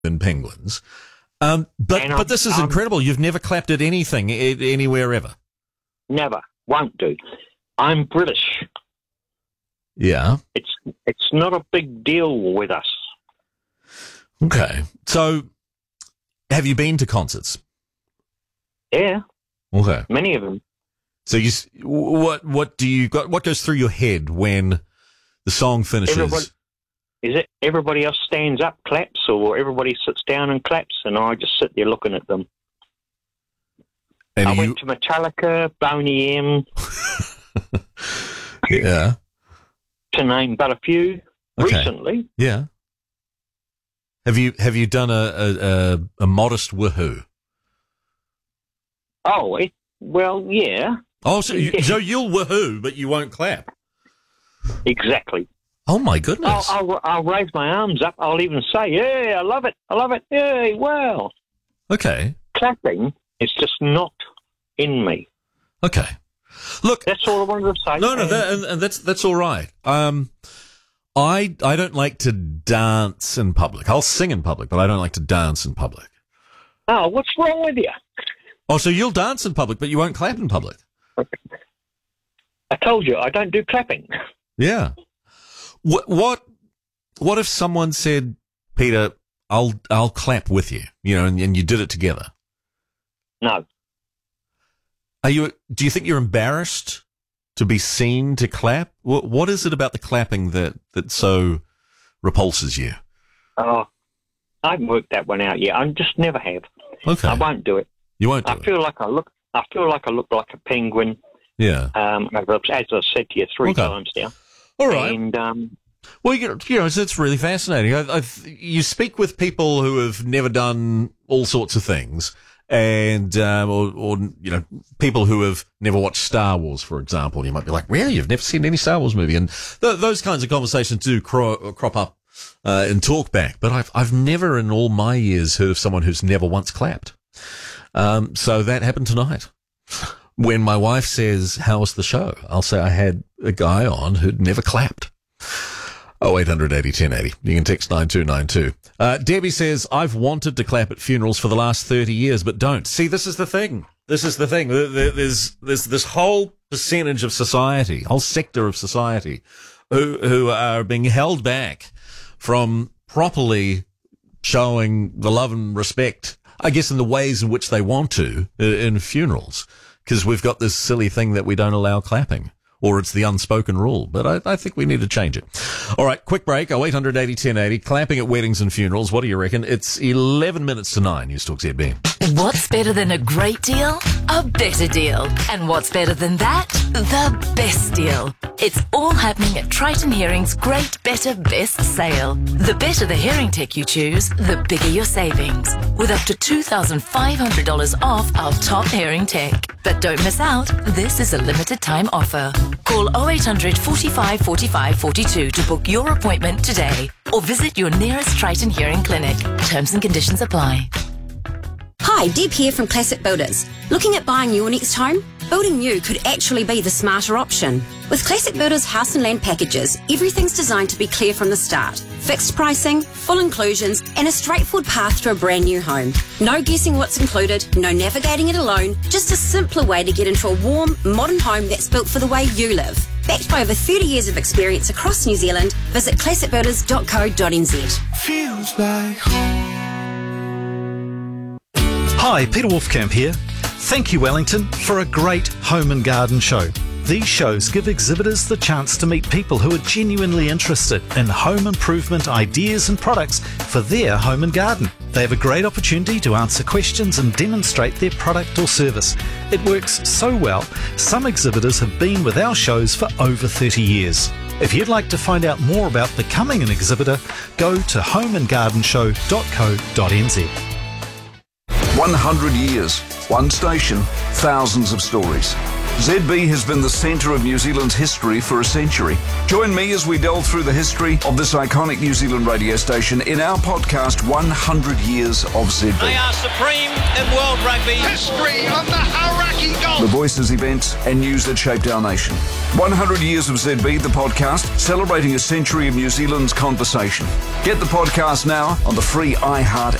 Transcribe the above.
and penguins. But this is incredible. You've never clapped at anything anywhere ever. Never. Won't do. I'm British. Yeah. It's not a big deal with us. Okay. So, have you been to concerts? Yeah. Okay. Many of them. So what do you got? What goes through your head when the song finishes? Everybody else stands up, claps, or everybody sits down and claps, and I just sit there looking at them. And I went to Metallica, Boney M. Yeah. To name but a few recently. Yeah. Have you done a modest woohoo? Oh, well, yeah. Oh, so you'll woohoo, but you won't clap. Exactly. Oh my goodness! I'll raise my arms up. I'll even say, "Yeah, I love it. I love it. Yay, wow." Okay. Clapping is just not in me. Okay. Look, that's all I wanted to say. No, and that's all right. I don't like to dance in public. I'll sing in public, but I don't like to dance in public. Oh, what's wrong with you? Oh, so you'll dance in public, but you won't clap in public? I told you, I don't do clapping. Yeah. What if someone said, Peter, I'll clap with you, and you did it together? No. Do you think you're embarrassed to be seen to clap? What is it about the clapping that so repulses you? Oh, I haven't worked that one out yet. I just never have. Okay. I won't do it. You won't do it. I feel like I look like a penguin. Yeah. As I said to you three times now. All right. And well, it's really fascinating. You speak with people who have never done all sorts of things, and or people who have never watched Star Wars, for example. You might be like, "Really? You've never seen any Star Wars movie?" And those kinds of conversations do crop up in talkback. But I've never in all my years heard of someone who's never once clapped. So that happened tonight. When my wife says, "How was the show?" I'll say I had a guy on who'd never clapped. 0800 80 1080. You can text 9292. Debbie says, I've wanted to clap at funerals for the last 30 years, but don't. See, this is the thing. There's this whole percentage of society, whole sector of society, who are being held back from properly showing the love and respect, I guess, in the ways in which they want to in funerals. Because we've got this silly thing that we don't allow clapping. Or it's the unspoken rule, but I think we need to change it. All right, quick break. 0800 80 1080. Clapping at weddings and funerals. What do you reckon? It's 11 minutes to 9. News Talk ZB. What's better than a great deal? A better deal. And what's better than that? The best deal. It's all happening at Triton Hearing's Great Better Best Sale. The better the hearing tech you choose, the bigger your savings. With up to $2,500 off our top hearing tech. But don't miss out. This is a limited time offer. Call 0800 45 45 42 to book your appointment today or visit your nearest Triton Hearing clinic. Terms and conditions apply. Hi, Deb here from Classic Builders. Looking at buying your next home? Building new could actually be the smarter option. With Classic Builders house and land packages, everything's designed to be clear from the start. Fixed pricing, full inclusions, and a straightforward path to a brand new home. No guessing what's included, no navigating it alone, just a simpler way to get into a warm, modern home that's built for the way you live. Backed by over 30 years of experience across New Zealand, visit classicbuilders.co.nz. Feels like home. Hi, Peter Wolfcamp here. Thank you, Wellington, for a great home and garden show. These shows give exhibitors the chance to meet people who are genuinely interested in home improvement ideas and products for their home and garden. They have a great opportunity to answer questions and demonstrate their product or service. It works so well, some exhibitors have been with our shows for over 30 years. If you'd like to find out more about becoming an exhibitor, go to homeandgardenshow.co.nz. 100 years, one station, thousands of stories. ZB has been the centre of New Zealand's history for a century. Join me as we delve through the history of this iconic New Zealand radio station in our podcast, 100 Years of ZB. They are supreme in world rugby. History of the Hauraki Gold. The voices, events and news that shaped our nation. 100 Years of ZB, the podcast, celebrating a century of New Zealand's conversation. Get the podcast now on the free iHeart